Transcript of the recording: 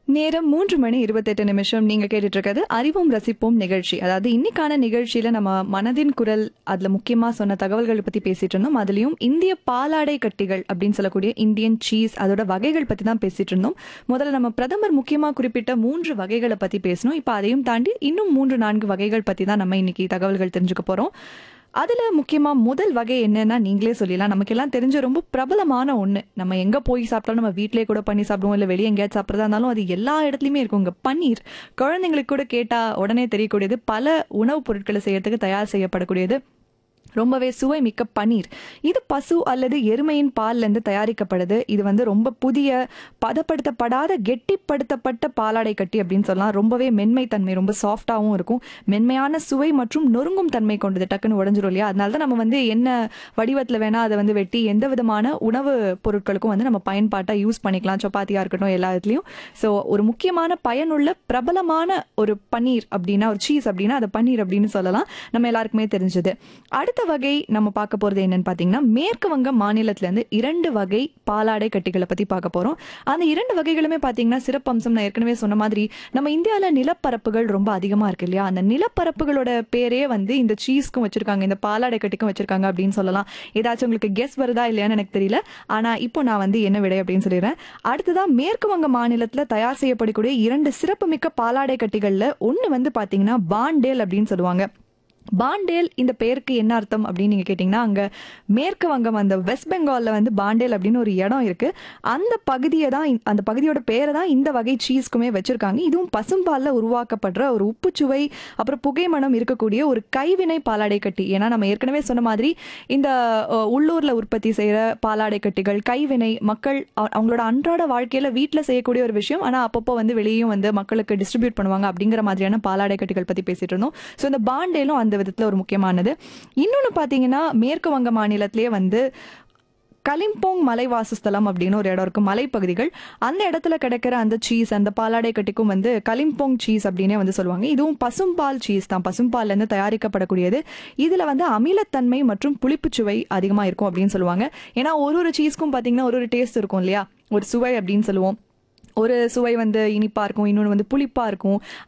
நேரம் 3:28 நீங்க கேட்டுட்டு இருக்கிறது அறிவோம் ரசிப்போம் நிகழ்ச்சி. அதாவது இன்னைக்கான நிகழ்ச்சியில நம்ம மனதின் குரல் அதுல முக்கியமா சொன்ன தகவல்களை பத்தி பேசிட்டு இருந்தோம். அதுலயும் இந்திய பாலாடை கட்டிகள் அப்படின்னு சொல்லக்கூடிய இந்தியன் சீஸ் அதோட வகைகள் பத்தி தான் பேசிட்டு இருந்தோம். முதல்ல நம்ம பிரதமர் முக்கியமா குறிப்பிட்ட 3 வகைகளை பத்தி பேசணும். இப்ப அதையும் தாண்டி இன்னும் 3-4 வகைகள் பத்தி தான் நம்ம இன்னைக்கு தகவல்கள் தெரிஞ்சுக்க போறோம். அதுல முக்கியமா முதல் வகை என்னன்னா நீங்களே சொல்லலாம். நமக்கு எல்லாம் தெரிஞ்ச ரொம்ப பிரபலமான ஒண்ணு. நம்ம எங்க போய் சாப்பிட்டாலும் நம்ம வீட்டிலேயே கூட பண்ணி சாப்பிடுவோம், இல்ல வெளியே எங்கேயாச்சும் சாப்பிட்றதா இருந்தாலும் அது எல்லா இடத்துலயுமே இருக்குங்க. பன்னீர் குழந்தைங்களுக்கு கூட கேட்டா உடனே தெரியக்கூடியது. பல உணவுப் பொருட்களை செய்யறதுக்கு தயார் செய்யப்படக்கூடியது. ரொம்பவே சுவை மிக்க பன்னீர். இது பசு அல்லது எருமையின் பால்ல இருந்து தயாரிக்கப்படுது. இது வந்து ரொம்ப புதிய பதப்படுத்தப்படாத கெட்டிப்படுத்தப்பட்ட பாலாடை கட்டி அப்படின்னு சொல்லலாம். ரொம்பவே மென்மை தன்மை, ரொம்ப சாஃப்டாகவும் இருக்கும். மென்மையான சுவை மற்றும் நொறுங்கும் தன்மை கொண்டது. டக்குன்னு உடஞ்சிரும் இல்லையா? அதனால தான் நம்ம வந்து என்ன வடிவத்தில் வேணா அதை வந்து வெட்டி எந்த விதமான உணவு பொருட்களுக்கும் வந்து நம்ம பயன்பாட்டை யூஸ் பண்ணிக்கலாம். சப்பாத்தியா இருக்கட்டும், எல்லா இதுலயும். ஸோ ஒரு முக்கியமான பயனுள்ள பிரபலமான ஒரு பன்னீர் அப்படின்னா, ஒரு சீஸ் அப்படின்னா அது பன்னீர் அப்படின்னு சொல்லலாம். நம்ம எல்லாருக்குமே தெரிஞ்சது. அடுத்த வகை நம்ம பார்க்க போறது என்னன்னு பாத்தீங்கன்னா, மேற்கு வங்க மாநிலத்துல இருந்து 2 வகை பாலாடை கட்டிகளை பத்தி பார்க்க போறோம். அந்த 2 வகைகளுமே பாத்தீங்கன்னா சிறப்பம்சம் நான் ஏற்கனவே சொன்ன மாதிரி நம்ம இந்தியாவில நிலப்பரப்புகள் ரொம்ப அதிகமா இருக்கு இல்லையா? அந்த நிலப்பரப்புகளோட பேரே வந்து இந்த சீஸ்க்கும் வச்சிருக்காங்க, இந்த பாலாடை கட்டிக்கும் வச்சிருக்காங்க அப்படின்னு சொல்லலாம். ஏதாச்சும் உங்களுக்கு கெஸ் வருதா இல்லையான்னு எனக்கு தெரியல. ஆனா இப்போ நான் வந்து என்ன விடை அப்படின்னு சொல்லிடுறேன். அடுத்ததான் மேற்கு வங்க மாநிலத்துல தயார் செய்யப்படக்கூடிய 2 சிறப்புமிக்க பாலாடை கட்டிகள்ல ஒன்னு வந்து பாத்தீங்கன்னா பாண்டேல் அப்படின்னு சொல்லுவாங்க. பாண்டேல் இந்த பெயருக்கு என்ன அர்த்தம் அப்படின்னு நீங்க கேட்டீங்கன்னா, அங்க மேற்கு வங்கம் அந்த வெஸ்ட் பெங்கால்ல வந்து பாண்டேல் அப்படின்னு ஒரு இடம் இருக்கு. அந்த பகுதியை தான், அந்த பகுதியோட பேரை தான் இந்த வகை சீஸ்க்குமே வச்சிருக்காங்க. இதுவும் பசும்பால்ல உருவாக்கப்படுற ஒரு உப்புச்சுவை அப்புறம் புகைமணம் இருக்கக்கூடிய ஒரு கைவினை பாலாடை கட்டி. ஏன்னா நம்ம ஏற்கனவே சொன்ன மாதிரி இந்த உள்ளூர்ல உற்பத்தி செய்யற பாலாடை கட்டிகள் கைவினை, மக்கள் அவங்களோட அன்றாட வாழ்க்கையில வீட்டுல செய்யக்கூடிய ஒரு விஷயம். ஆனா அப்பப்போ வந்து வெளியும் வந்து மக்களுக்கு டிஸ்ட்ரிபியூட் பண்ணுவாங்க அப்படிங்கிற மாதிரியான பாலாடை கட்டிகள் பத்தி பேசிட்டு இருந்தோம். ஸோ இந்த பாண்டேலும் அந்த விதத்துல ஒரு முக்கியமானது. இன்னொன்னு பாத்தீங்கன்னா, மேற்கு வங்க மாநிலத்திலேயே வந்து கலிம்போங் மலை வாசஸ்தலம் அப்படின்னு ஒரு இடம் இருக்கு, மலைப்பகுதிகள். அந்த இடத்துல கிடைக்கிற அந்த சீஸ், அந்த பாலாடை கட்டிக்கும் வந்து கலிம்போங் சீஸ் அப்படின்னே வந்து சொல்லுவாங்க. இதுவும் பசும்பால் சீஸ் தான், பசும்பால்ல இருந்து தயாரிக்கப்படக்கூடியது. இதுல வந்து அமிலத்தன்மை மற்றும் புளிப்புச்சுவை அதிகமா இருக்கும் அப்படின்னு சொல்லுவாங்க. ஏன்னா ஒரு சீஸ்க்கும் பாத்தீங்கன்னா ஒரு டேஸ்ட் இருக்கும் இல்லையா? ஒரு சுவை அப்படின்னு சொல்லுவோம். ஒரு சுவை வந்து இனிப்பா இருக்கும், இன்னொன்று வந்து புளிப்பா இருக்கும்.